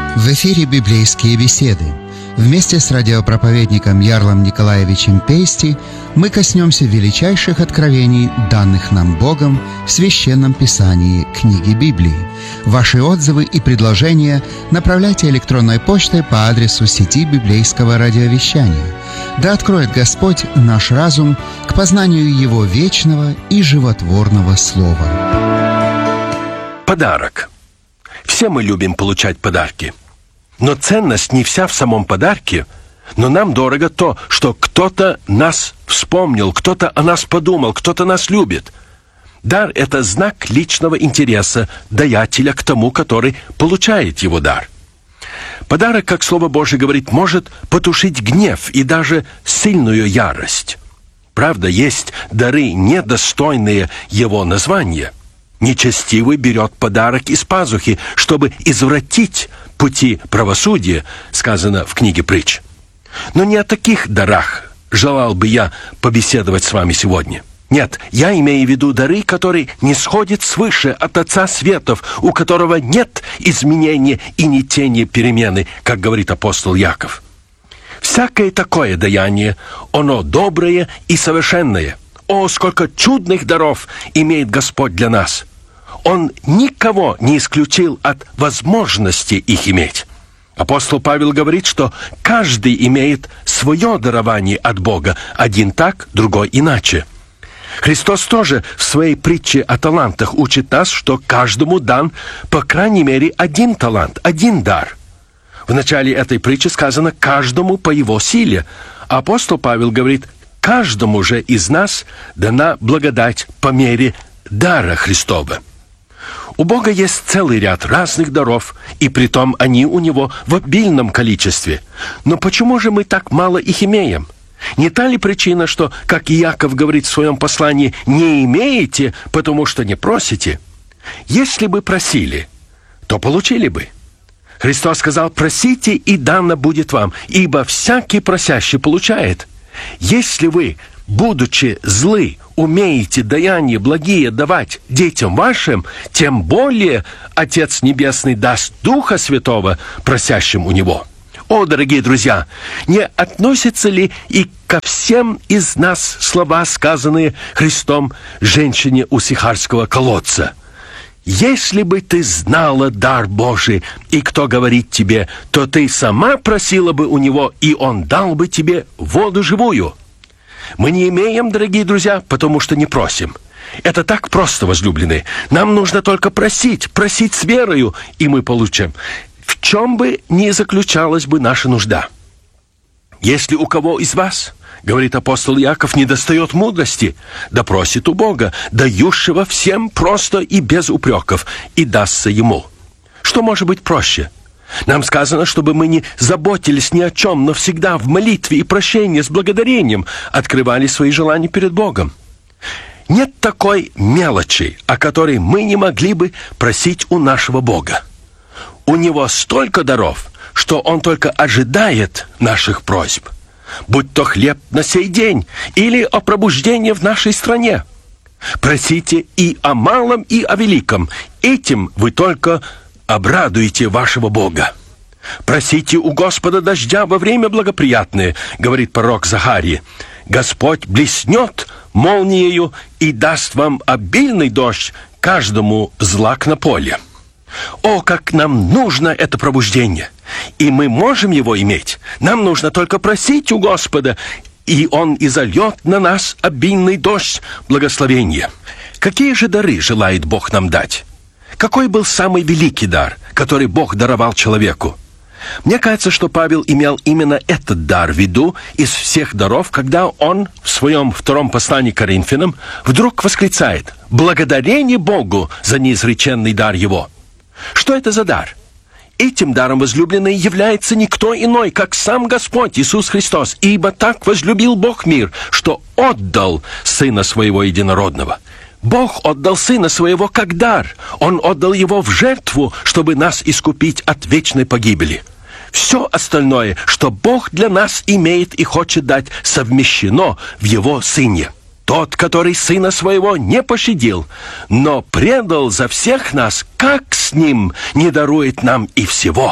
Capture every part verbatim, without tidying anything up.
В эфире «Библейские беседы». Вместе с радиопроповедником Ярлом Николаевичем Пейсти мы коснемся величайших откровений, данных нам Богом в Священном Писании книги Библии. Ваши отзывы и предложения направляйте электронной почтой по адресу сети библейского радиовещания. Да откроет Господь наш разум к познанию Его вечного и животворного Слова. Подарок. Все мы любим получать подарки. Но ценность не вся в самом подарке, но нам дорого то, что кто-то нас вспомнил, кто-то о нас подумал, кто-то нас любит. Дар – это знак личного интереса даятеля к тому, который получает его дар. Подарок, как Слово Божие говорит, может потушить гнев и даже сильную ярость. Правда, есть дары, недостойные его названия. Нечестивый берет подарок из пазухи, чтобы извратить пути правосудия, сказано в книге Притч. Но не о таких дарах желал бы я побеседовать с вами сегодня. Нет, я имею в виду дары, которые не сходят свыше от Отца Светов, у которого нет изменения и ни тени перемены, как говорит апостол Яков. Всякое такое даяние, оно доброе и совершенное. О, сколько чудных даров имеет Господь для нас! Он никого не исключил от возможности их иметь. Апостол Павел говорит, что каждый имеет свое дарование от Бога, один так, другой иначе. Христос тоже в своей притче о талантах учит нас, что каждому дан, по крайней мере, один талант, один дар. В начале этой притчи сказано «каждому по его силе». А апостол Павел говорит «каждому же из нас дана благодать по мере дара Христова». У Бога есть целый ряд разных даров, и притом они у Него в обильном количестве. Но почему же мы так мало их имеем? Не та ли причина, что, как Иаков говорит в своем послании, «не имеете, потому что не просите»? Если бы просили, то получили бы. Христос сказал: «Просите, и дано будет вам, ибо всякий просящий получает». Если вы, будучи злы, умеете даяние благие давать детям вашим, тем более Отец Небесный даст Духа Святого просящим у Него. О, дорогие друзья, не относятся ли и ко всем из нас слова, сказанные Христом женщине у Сихарского колодца? «Если бы ты знала дар Божий, и кто говорит тебе, то ты сама просила бы у Него, и Он дал бы тебе воду живую». Мы не имеем, дорогие друзья, потому что не просим. Это так просто, возлюбленные. Нам нужно только просить, просить с верою, и мы получим. В чем бы ни заключалась бы наша нужда. Если у кого из вас, говорит апостол Иаков, недостает мудрости, да просит у Бога, дающего всем просто и без упреков, и дастся ему. Что может быть проще? Нам сказано, чтобы мы не заботились ни о чем, но всегда в молитве и прощении с благодарением открывали свои желания перед Богом. Нет такой мелочи, о которой мы не могли бы просить у нашего Бога. У Него столько даров, что Он только ожидает наших просьб. Будь то хлеб на сей день или о пробуждении в нашей стране. Просите и о малом, и о великом. Этим вы только обрадуете вашего Бога. «Просите у Господа дождя во время благоприятное», говорит пророк Захария. «Господь блеснет молниею и даст вам обильный дождь, каждому злак на поле». О, как нам нужно это пробуждение! И мы можем его иметь. Нам нужно только просить у Господа, и Он изольет на нас обильный дождь благословения. Какие же дары желает Бог нам дать? Какой был самый великий дар, который Бог даровал человеку? Мне кажется, что Павел имел именно этот дар в виду из всех даров, когда он в своем втором послании к Коринфянам вдруг восклицает: «Благодарение Богу за неизреченный дар Его». Что это за дар? Этим даром, возлюбленный, является никто иной, как сам Господь Иисус Христос. «Ибо так возлюбил Бог мир, что отдал Сына Своего Единородного». Бог отдал Сына Своего как дар. Он отдал Его в жертву, чтобы нас искупить от вечной погибели. Все остальное, что Бог для нас имеет и хочет дать, совмещено в Его Сыне. Тот, который Сына Своего не пощадил, но предал за всех нас, как с Ним не дарует нам и всего?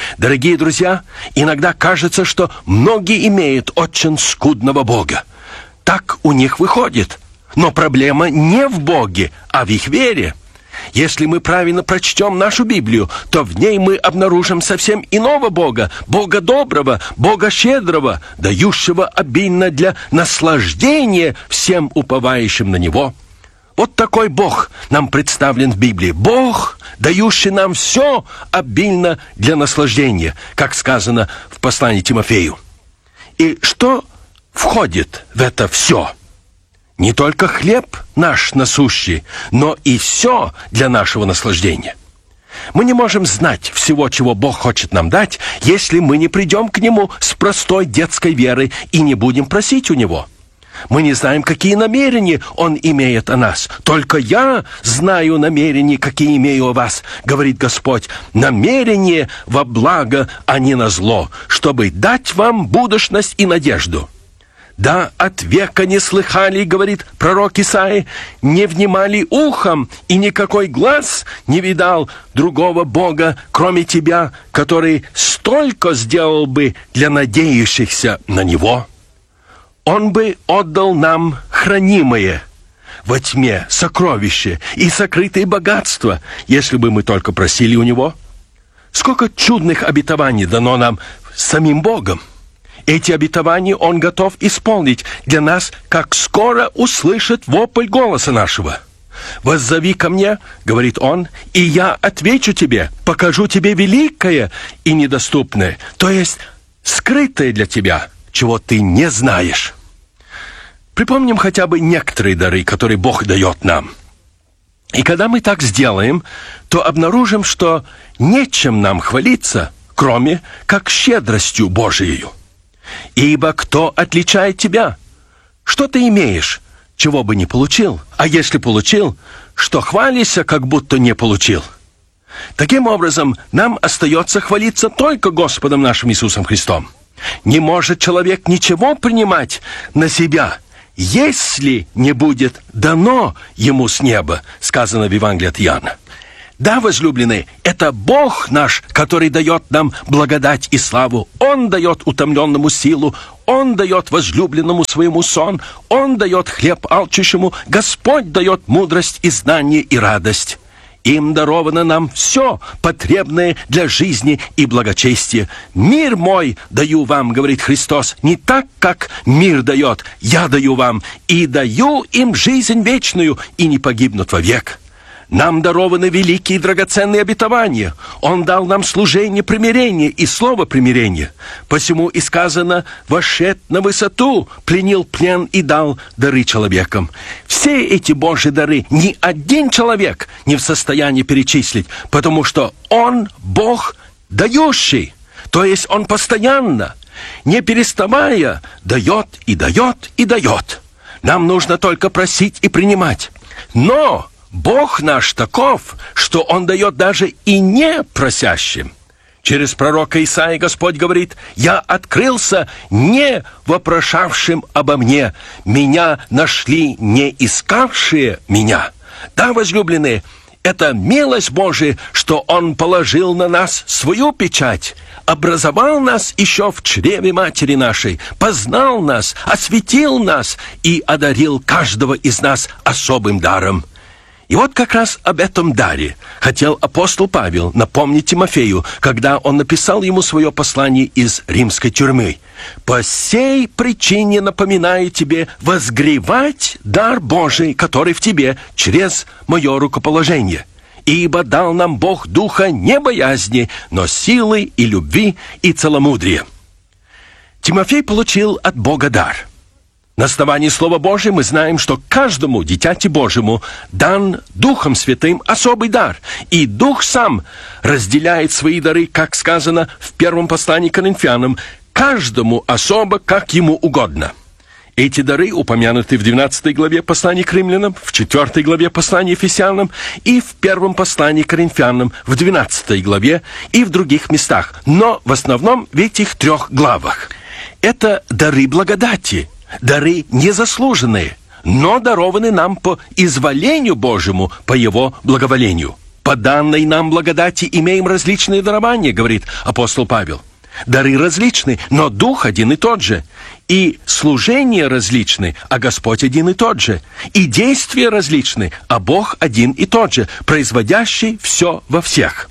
Дорогие друзья, иногда кажется, что многие имеют очень скудного Бога. Так у них выходит. Но проблема не в Боге, а в их вере. Если мы правильно прочтем нашу Библию, то в ней мы обнаружим совсем иного Бога, Бога доброго, Бога щедрого, дающего обильно для наслаждения всем уповающим на Него. Вот такой Бог нам представлен в Библии. Бог, дающий нам все обильно для наслаждения, как сказано в послании Тимофею. И что входит в это все? Не только хлеб наш насущий, но и все для нашего наслаждения. Мы не можем знать всего, чего Бог хочет нам дать, если мы не придем к Нему с простой детской верой и не будем просить у Него. Мы не знаем, какие намерения Он имеет о нас. Только я знаю намерения, какие имею о вас, говорит Господь. Намерения во благо, а не на зло, чтобы дать вам будущность и надежду. Да, от века не слыхали, говорит пророк Исаия, не внимали ухом, и никакой глаз не видал другого Бога, кроме тебя, который столько сделал бы для надеющихся на Него. Он бы отдал нам хранимое во тьме сокровище и сокрытые богатства, если бы мы только просили у Него. Сколько чудных обетований дано нам самим Богом. Эти обетования Он готов исполнить для нас, как скоро услышит вопль голоса нашего. «Воззови ко мне, — говорит Он, — и я отвечу тебе, покажу тебе великое и недоступное, то есть скрытое для тебя, чего ты не знаешь». Припомним хотя бы некоторые дары, которые Бог дает нам. И когда мы так сделаем, то обнаружим, что нечем нам хвалиться, кроме как щедростью Божией. Ибо кто отличает тебя? Что ты имеешь, чего бы не получил? А если получил, что хвалишься, как будто не получил? Таким образом, нам остается хвалиться только Господом нашим Иисусом Христом. Не может человек ничего принимать на себя, если не будет дано ему с неба, сказано в Евангелии от Иоанна. Да, возлюбленные, это Бог наш, который дает нам благодать и славу. Он дает утомленному силу, Он дает возлюбленному своему сон, Он дает хлеб алчущему, Господь дает мудрость и знание и радость. Им даровано нам все потребное для жизни и благочестия. «Мир мой даю вам, — говорит Христос, — не так, как мир дает, я даю вам, и даю им жизнь вечную, и не погибнут вовек». Нам дарованы великие и драгоценные обетования. Он дал нам служение примирения и слово примирения. Посему и сказано: «Вошед на высоту, пленил плен и дал дары человекам». Все эти Божьи дары ни один человек не в состоянии перечислить, потому что Он Бог дающий, то есть Он постоянно, не переставая, дает и дает и дает. Нам нужно только просить и принимать. Но Бог наш таков, что Он дает даже и не просящим. Через пророка Исаии Господь говорит: «Я открылся не вопрошавшим обо мне, меня нашли не искавшие меня». Да, возлюбленные, это милость Божия, что Он положил на нас свою печать, образовал нас еще в чреве матери нашей, познал нас, осветил нас и одарил каждого из нас особым даром. И вот как раз об этом даре хотел апостол Павел напомнить Тимофею, когда он написал ему свое послание из римской тюрьмы. «По сей причине напоминаю тебе возгревать дар Божий, который в тебе, через мое рукоположение. Ибо дал нам Бог духа не боязни, но силы и любви и целомудрия». Тимофей получил от Бога дар. На основании Слова Божия мы знаем, что каждому дитяти Божьему дан Духом Святым особый дар. И Дух сам разделяет свои дары, как сказано в первом послании к Коринфянам, каждому особо, как ему угодно. Эти дары упомянуты в двенадцатой главе послания к римлянам, в четвёртой главе послания Ефесянам и в первом послании к Коринфянам, в двенадцатой главе и в других местах. Но в основном в этих трех главах. Это дары благодати, дары незаслуженные, но дарованы нам по изволению Божьему, по Его благоволению. По данной нам благодати имеем различные дарования, говорит апостол Павел. Дары различны, но Дух один и тот же. И служения различны, а Господь один и тот же. И действия различны, а Бог один и тот же, производящий все во всех.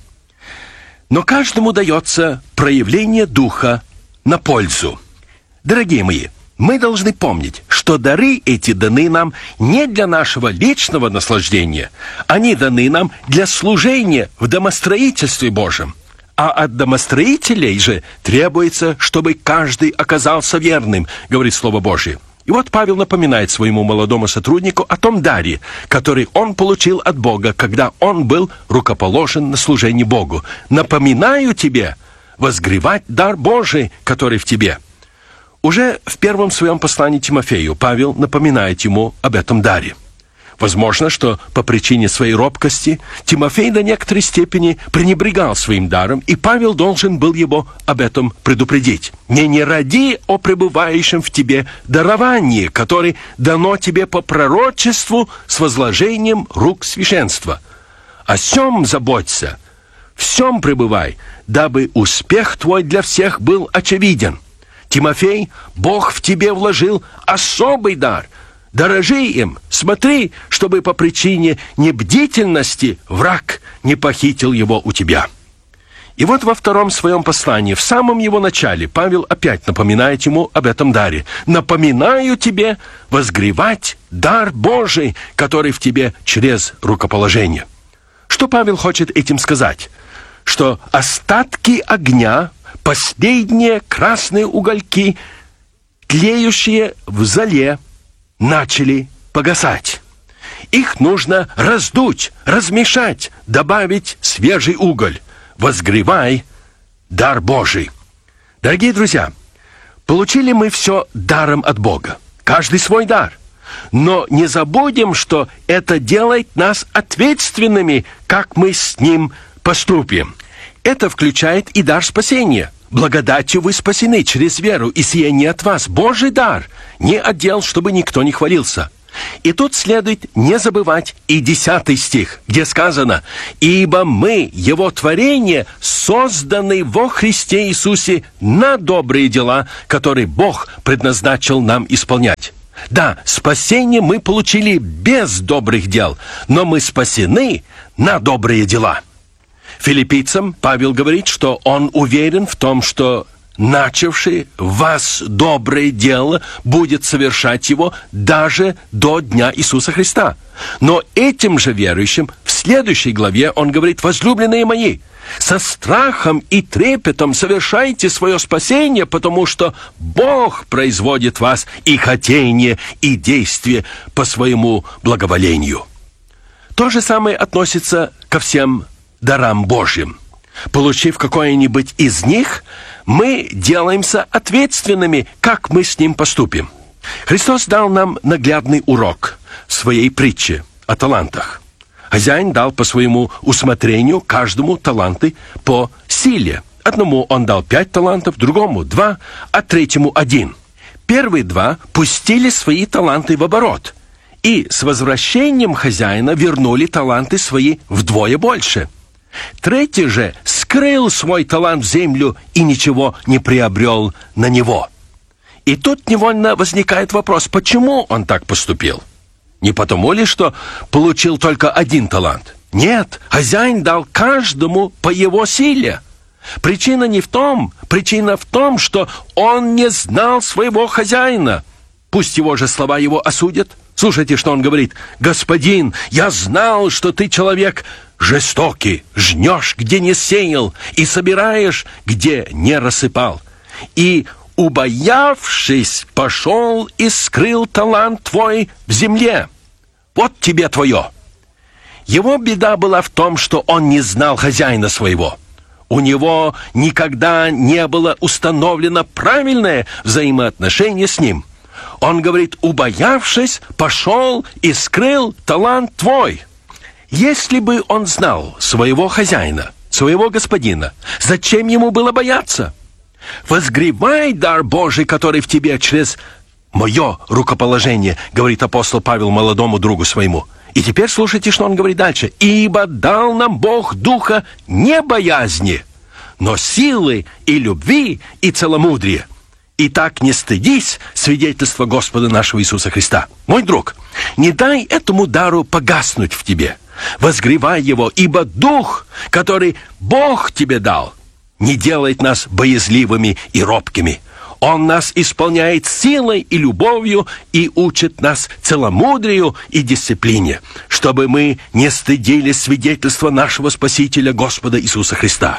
Но каждому дается проявление Духа на пользу. Дорогие мои, мы должны помнить, что дары эти даны нам не для нашего личного наслаждения, они даны нам для служения в домостроительстве Божьем. А от домостроителей же требуется, чтобы каждый оказался верным, говорит Слово Божье. И вот Павел напоминает своему молодому сотруднику о том даре, который он получил от Бога, когда он был рукоположен на служение Богу. «Напоминаю тебе возгревать дар Божий, который в тебе». Уже в первом своем послании Тимофею Павел напоминает ему об этом даре. Возможно, что по причине своей робкости Тимофей до некоторой степени пренебрегал своим даром, и Павел должен был его об этом предупредить. «Не не ради о пребывающем в тебе даровании, которое дано тебе по пророчеству с возложением рук священства. О сем заботься, в сем пребывай, дабы успех твой для всех был очевиден. Тимофей, Бог в тебе вложил особый дар. Дорожи им, смотри, чтобы по причине небдительности враг не похитил его у тебя». И вот во втором своем послании, в самом его начале, Павел опять напоминает ему об этом даре. «Напоминаю тебе возгревать дар Божий, который в тебе через рукоположение». Что Павел хочет этим сказать? Что остатки огня, последние красные угольки, тлеющие в золе, начали погасать. Их нужно раздуть, размешать, добавить свежий уголь. Возгревай дар Божий. Дорогие друзья, получили мы все даром от Бога. Каждый свой дар. Но не забудем, что это делает нас ответственными, как мы с ним поступим. Это включает и дар спасения. Благодатью вы спасены через веру, и сие не от вас. Божий дар, не отдел, чтобы никто не хвалился. И тут следует не забывать и десятый стих, где сказано: «Ибо мы, Его творение, созданы во Христе Иисусе на добрые дела, которые Бог предназначил нам исполнять». Да, спасение мы получили без добрых дел, но мы спасены на добрые дела. Филиппийцам Павел говорит, что он уверен в том, что начавший в вас доброе дело будет совершать его даже до дня Иисуса Христа. Но этим же верующим в следующей главе он говорит: «Возлюбленные мои, со страхом и трепетом совершайте свое спасение, потому что Бог производит в вас и хотение, и действие по своему благоволению». То же самое относится ко всем дарам Божьим. Получив какое-нибудь из них, мы делаемся ответственными, как мы с ним поступим. Христос дал нам наглядный урок в своей притче о талантах. Хозяин дал по своему усмотрению каждому таланты по силе. Одному он дал пять талантов, другому два, а третьему один. Первые два пустили свои таланты в оборот, и с возвращением хозяина вернули таланты свои вдвое больше. Третий же скрыл свой талант в землю и ничего не приобрел на него. И тут невольно возникает вопрос, почему он так поступил? Не потому ли, что получил только один талант? Нет, хозяин дал каждому по его силе. Причина не в том, причина в том, что он не знал своего хозяина. Пусть его же слова его осудят. Слушайте, что он говорит: «Господин, я знал, что ты человек жестокий, жнешь, где не сеял, и собираешь, где не рассыпал. И, убоявшись, пошел и скрыл талант твой в земле. Вот тебе твое». Его беда была в том, что он не знал хозяина своего. У него никогда не было установлено правильное взаимоотношение с ним. Он говорит: «Убоявшись, пошел и скрыл талант твой». Если бы он знал своего хозяина, своего господина, зачем ему было бояться? «Возгревай дар Божий, который в тебе через мое рукоположение», говорит апостол Павел молодому другу своему. И теперь слушайте, что он говорит дальше. «Ибо дал нам Бог духа не боязни, но силы и любви и целомудрия. Итак, не стыдись свидетельства Господа нашего Иисуса Христа». Мой друг, не дай этому дару погаснуть в тебе. Возгревай его, ибо дух, который Бог тебе дал, не делает нас боязливыми и робкими. Он нас исполняет силой и любовью и учит нас целомудрию и дисциплине, чтобы мы не стыдились свидетельства нашего Спасителя Господа Иисуса Христа.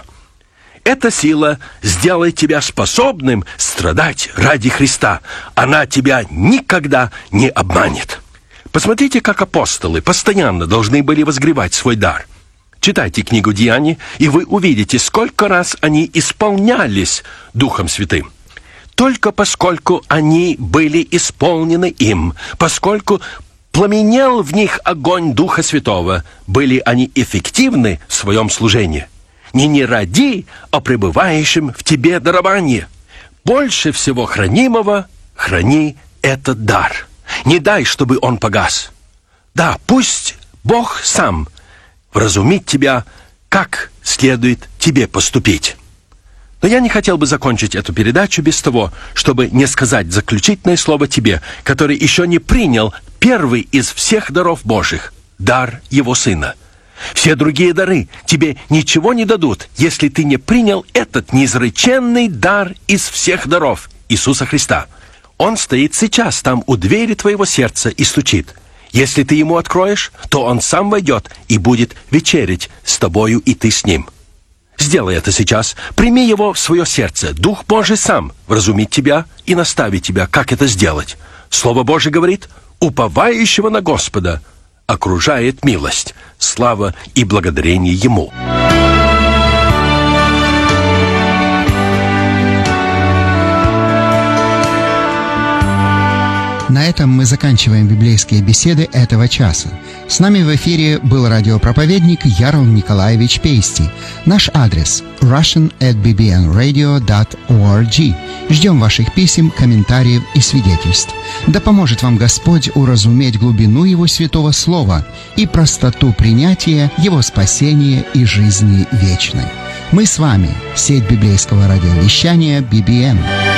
Эта сила сделает тебя способным страдать ради Христа. Она тебя никогда не обманет. Посмотрите, как апостолы постоянно должны были возгревать свой дар. Читайте книгу «Деяний», и вы увидите, сколько раз они исполнялись Духом Святым. Только поскольку они были исполнены им, поскольку пламенел в них огонь Духа Святого, были они эффективны в своем служении. Не не ради о пребывающем в тебе даровании. Больше всего хранимого храни этот дар. Не дай, чтобы он погас. Да, пусть Бог сам вразумит тебя, как следует тебе поступить. Но я не хотел бы закончить эту передачу без того, чтобы не сказать заключительное слово тебе, который еще не принял первый из всех даров Божьих – дар Его Сына. Все другие дары тебе ничего не дадут, если ты не принял этот неизреченный дар из всех даров Иисуса Христа. Он стоит сейчас там у двери твоего сердца и стучит. Если ты ему откроешь, то он сам войдет и будет вечерять с тобою, и ты с ним. Сделай это сейчас. Прими его в свое сердце. Дух Божий сам вразумит тебя и наставит тебя, как это сделать. Слово Божие говорит: уповающего на Господа окружает милость. Слава и благодарение Ему. На этом мы заканчиваем библейские беседы этого часа. С нами в эфире был радиопроповедник Ярл Николаевич Пейсти. Наш адрес russian at b b n radio dot org. Ждем ваших писем, комментариев и свидетельств. Да поможет вам Господь уразуметь глубину Его святого Слова и простоту принятия Его спасения и жизни вечной. Мы с вами, сеть библейского радиовещания би би эн.